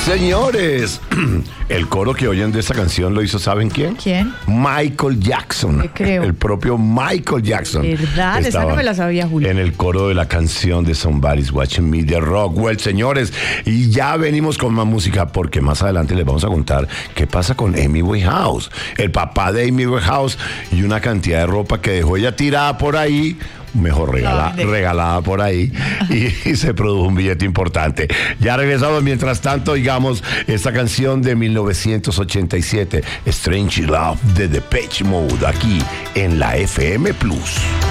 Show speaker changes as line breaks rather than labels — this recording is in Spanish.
señores. El coro que oyen de esta canción lo hizo, ¿saben quién?
¿Quién?
Michael Jackson.
Me creo.
El propio Michael Jackson.
¿Verdad? Esa no me la sabía, Julio.
En el coro de la canción de Somebody's Watching Me de Rockwell, señores. Y ya venimos con más música porque más adelante les vamos a contar qué pasa con Amy Winehouse. El papá de Amy Winehouse y una cantidad de ropa que dejó ella tirada por ahí. Mejor regalada por ahí y se produjo un billete importante. Ya regresamos, mientras tanto, digamos, esta canción de 1987, Strange Love de Depeche Mode, aquí en la FM Plus.